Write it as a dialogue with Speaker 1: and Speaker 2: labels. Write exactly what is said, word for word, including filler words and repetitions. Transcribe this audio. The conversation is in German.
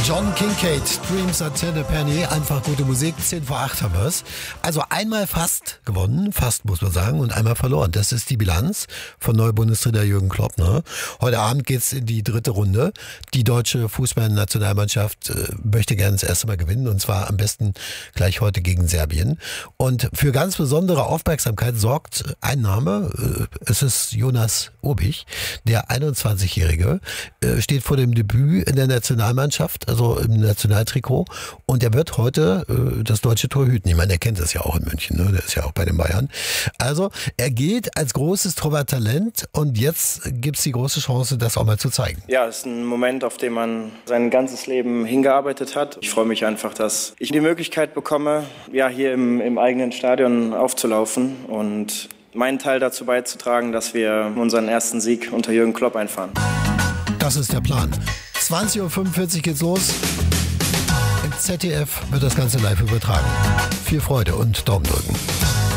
Speaker 1: John Kincaid, Dreams at ten a penny, einfach gute Musik, zehn vor acht haben wir es. Also einmal fast gewonnen, fast muss man sagen, und einmal verloren. Das ist die Bilanz von Neubundestrainer Jürgen Klopp. Ne? Heute Abend geht's in die dritte Runde. Die deutsche Fußballnationalmannschaft äh, möchte gerne das erste Mal gewinnen, und zwar am besten gleich heute gegen Serbien. Und für ganz besondere Aufmerksamkeit sorgt ein Name, äh, es ist Jonas Obich, der einundzwanzigjährige, äh, steht vor dem Debüt in der Nationalmannschaft, also im Nationaltrikot, und er wird heute äh, das deutsche Tor hüten. Ich meine, er kennt das ja auch in München, ne? Der ist ja auch bei den Bayern. Also er geht als großes Torwarttalent, und jetzt gibt's die große Chance, das auch mal zu zeigen.
Speaker 2: Ja, es ist ein Moment, auf den man sein ganzes Leben hingearbeitet hat. Ich freue mich einfach, dass ich die Möglichkeit bekomme, ja, hier im, im eigenen Stadion aufzulaufen und meinen Teil dazu beizutragen, dass wir unseren ersten Sieg unter Jürgen Klopp einfahren.
Speaker 1: Das ist der Plan. zwanzig Uhr fünfundvierzig geht's los. Im Z D F wird das Ganze live übertragen. Viel Freude und Daumen drücken.